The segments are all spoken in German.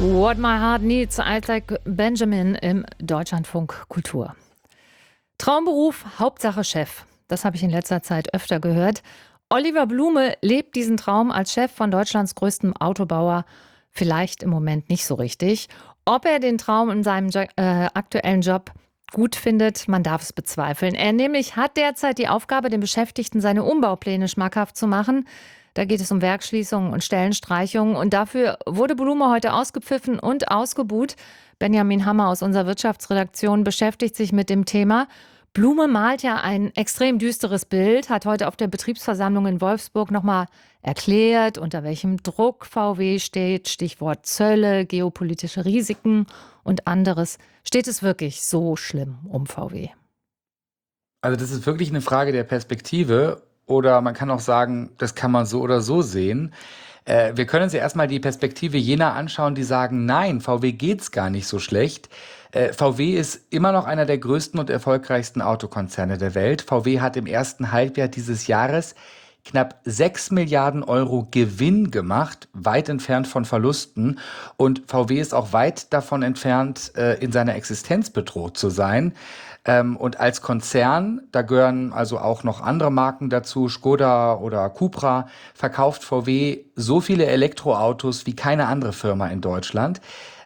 What My Heart Needs, Isaac Benjamin im Deutschlandfunk Kultur. Traumberuf, Hauptsache Chef. Das habe ich in letzter Zeit öfter gehört. Oliver Blume lebt diesen Traum als Chef von Deutschlands größtem Autobauer vielleicht im Moment nicht so richtig. Ob er den Traum in seinem aktuellen Job gut findet, man darf es bezweifeln. Er nämlich hat derzeit die Aufgabe, den Beschäftigten seine Umbaupläne schmackhaft zu machen. Da geht es um Werksschließungen und Stellenstreichungen. Und dafür wurde Blume heute ausgepfiffen und ausgebuht. Benjamin Hammer aus unserer Wirtschaftsredaktion beschäftigt sich mit dem Thema. Blume malt ja ein extrem düsteres Bild, hat heute auf der Betriebsversammlung in Wolfsburg nochmal erklärt, unter welchem Druck VW steht. Stichwort Zölle, geopolitische Risiken und anderes. Steht es wirklich so schlimm um VW? Also das ist wirklich eine Frage der Perspektive. Oder man kann auch sagen, das kann man so oder so sehen. Wir können uns ja erstmal die Perspektive jener anschauen, die sagen, nein, VW geht's gar nicht so schlecht. VW ist immer noch einer der größten und erfolgreichsten Autokonzerne der Welt. VW hat im ersten Halbjahr dieses Jahres knapp 6 Milliarden Euro Gewinn gemacht, weit entfernt von Verlusten. Und VW ist auch weit davon entfernt, in seiner Existenz bedroht zu sein. Und als Konzern, da gehören also auch noch andere Marken dazu, Škoda oder Cupra, verkauft VW so viele Elektroautos wie keine andere Firma in Deutschland.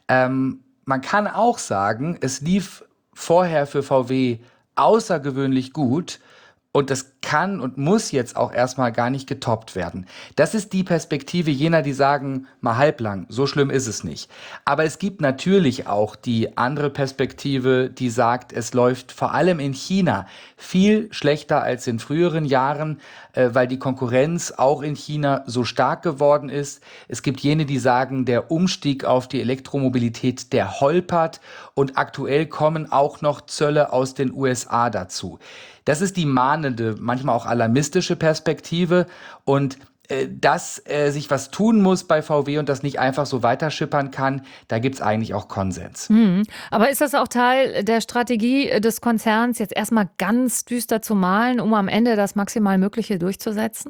Man kann auch sagen, es lief vorher für VW außergewöhnlich gut. Und das kann und muss jetzt auch erstmal gar nicht getoppt werden. Das ist die Perspektive jener, die sagen, mal halblang, so schlimm ist es nicht. Aber es gibt natürlich auch die andere Perspektive, die sagt, es läuft vor allem in China viel schlechter als in früheren Jahren, weil die Konkurrenz auch in China so stark geworden ist. Es gibt jene, die sagen, der Umstieg auf die Elektromobilität, der holpert. Und aktuell kommen auch noch Zölle aus den USA dazu. Das ist die mahnende, manchmal auch alarmistische Perspektive und dass sich was tun muss bei VW und das nicht einfach so weiterschippern kann, da gibt's eigentlich auch Konsens. Aber ist das auch Teil der Strategie des Konzerns, jetzt erstmal ganz düster zu malen, um am Ende das maximal Mögliche durchzusetzen?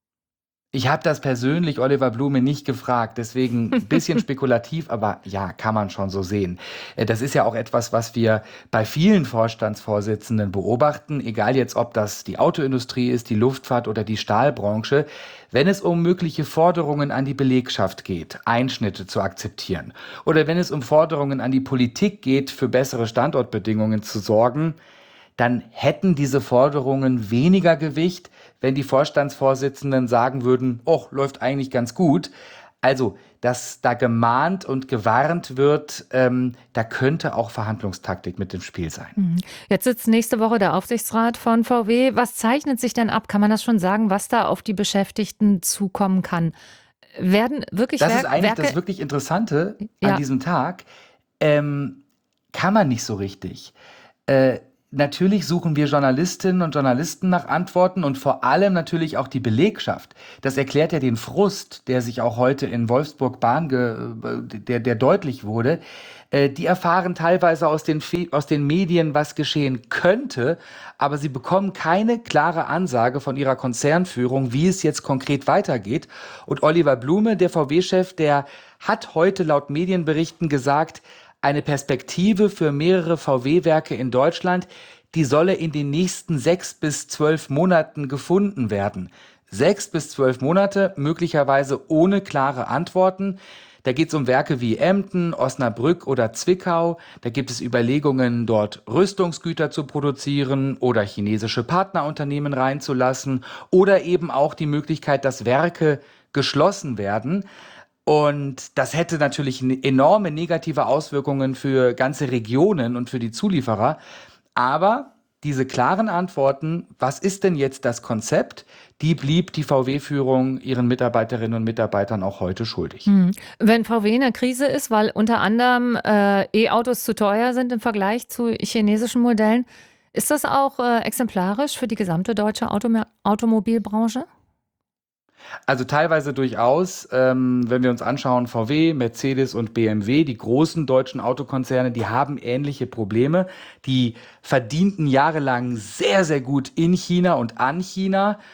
Ich habe das persönlich Oliver Blume nicht gefragt, deswegen ein bisschen spekulativ, aber ja, kann man schon so sehen. Das ist ja auch etwas, was wir bei vielen Vorstandsvorsitzenden beobachten, egal jetzt, ob das die Autoindustrie ist, die Luftfahrt oder die Stahlbranche. Wenn es um mögliche Forderungen an die Belegschaft geht, Einschnitte zu akzeptieren, oder wenn es um Forderungen an die Politik geht, für bessere Standortbedingungen zu sorgen, dann hätten diese Forderungen weniger Gewicht, wenn die Vorstandsvorsitzenden sagen würden, oh, läuft eigentlich ganz gut. Also, dass da gemahnt und gewarnt wird, da könnte auch Verhandlungstaktik mit im Spiel sein. Jetzt sitzt nächste Woche der Aufsichtsrat von VW. Was zeichnet sich denn ab? Kann man das schon sagen, was da auf die Beschäftigten zukommen kann? Werden wirklich Das ist eigentlich Werke... das wirklich Interessante an Ja. diesem Tag. Kann man nicht so richtig. Natürlich suchen wir Journalistinnen und Journalisten nach Antworten und vor allem natürlich auch die Belegschaft. Das erklärt ja den Frust, der sich auch heute in Wolfsburg der deutlich wurde. Die erfahren teilweise aus den Medien, was geschehen könnte, aber sie bekommen keine klare Ansage von ihrer Konzernführung, wie es jetzt konkret weitergeht. Und Oliver Blume, der VW-Chef, der hat heute laut Medienberichten gesagt, eine Perspektive für mehrere VW-Werke in Deutschland, die solle in den nächsten 6 bis 12 Monaten gefunden werden. 6 bis 12 Monate, möglicherweise ohne klare Antworten. Da geht es um Werke wie Emden, Osnabrück oder Zwickau. Da gibt es Überlegungen, dort Rüstungsgüter zu produzieren oder chinesische Partnerunternehmen reinzulassen oder eben auch die Möglichkeit, dass Werke geschlossen werden. Und das hätte natürlich enorme negative Auswirkungen für ganze Regionen und für die Zulieferer. Aber diese klaren Antworten, was ist denn jetzt das Konzept, die blieb die VW-Führung ihren Mitarbeiterinnen und Mitarbeitern auch heute schuldig. Wenn VW in der Krise ist, weil unter anderem E-Autos zu teuer sind im Vergleich zu chinesischen Modellen, ist das auch exemplarisch für die gesamte deutsche Automobilbranche? Also teilweise durchaus, wenn wir uns anschauen, VW, Mercedes und BMW, die großen deutschen Autokonzerne, die haben ähnliche Probleme. Die verdienten jahrelang sehr, sehr gut in China und an China.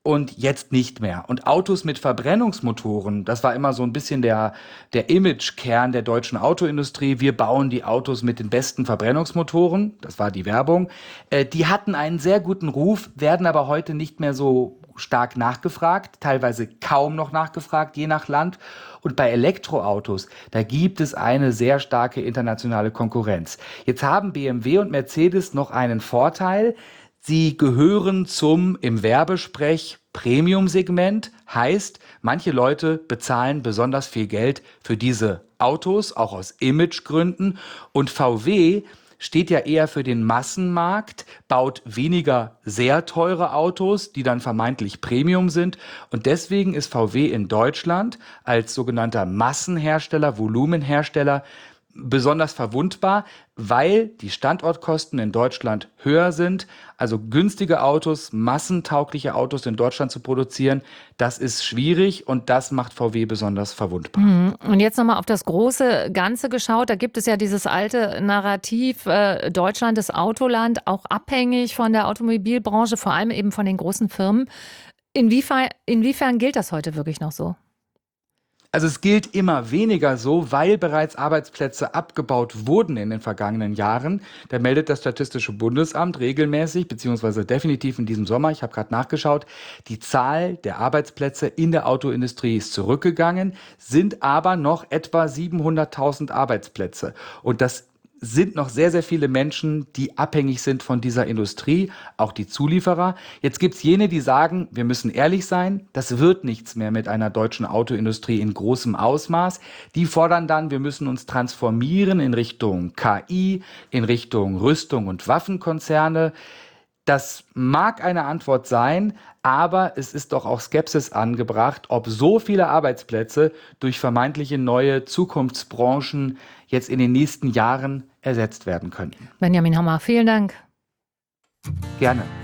und jetzt nicht mehr. Und Autos mit Verbrennungsmotoren, das war immer so ein bisschen der Imagekern der deutschen Autoindustrie. Wir bauen die Autos mit den besten Verbrennungsmotoren, das war die Werbung. Die hatten einen sehr guten Ruf, werden aber heute nicht mehr so stark nachgefragt, teilweise kaum noch nachgefragt, je nach Land. Und bei Elektroautos, da gibt es eine sehr starke internationale Konkurrenz. Jetzt haben BMW und Mercedes noch einen Vorteil. Sie gehören zum, im Werbesprech, Premium-Segment. Heißt, manche Leute bezahlen besonders viel Geld für diese Autos, auch aus Imagegründen. Und VW steht ja eher für den Massenmarkt, baut weniger sehr teure Autos, die dann vermeintlich Premium sind. Und deswegen ist VW in Deutschland als sogenannter Massenhersteller, Volumenhersteller besonders verwundbar, weil die Standortkosten in Deutschland höher sind. Also günstige Autos, massentaugliche Autos in Deutschland zu produzieren, das ist schwierig und das macht VW besonders verwundbar. Und jetzt nochmal auf das große Ganze geschaut. Da gibt es ja dieses alte Narrativ, Deutschland ist Autoland, auch abhängig von der Automobilbranche, vor allem eben von den großen Firmen. Inwiefern gilt das heute wirklich noch so? Also es gilt immer weniger so, weil bereits Arbeitsplätze abgebaut wurden in den vergangenen Jahren. Da meldet das Statistische Bundesamt regelmäßig, beziehungsweise definitiv in diesem Sommer, ich habe gerade nachgeschaut, die Zahl der Arbeitsplätze in der Autoindustrie ist zurückgegangen, sind aber noch etwa 700.000 Arbeitsplätze. Und das sind noch sehr, sehr viele Menschen, die abhängig sind von dieser Industrie, auch die Zulieferer. Jetzt gibt's jene, die sagen, wir müssen ehrlich sein, das wird nichts mehr mit einer deutschen Autoindustrie in großem Ausmaß. Die fordern dann, wir müssen uns transformieren in Richtung KI, in Richtung Rüstung und Waffenkonzerne. Das mag eine Antwort sein, aber es ist doch auch Skepsis angebracht, ob so viele Arbeitsplätze durch vermeintliche neue Zukunftsbranchen jetzt in den nächsten Jahren ersetzt werden könnten. Benjamin Hammer, vielen Dank. Gerne.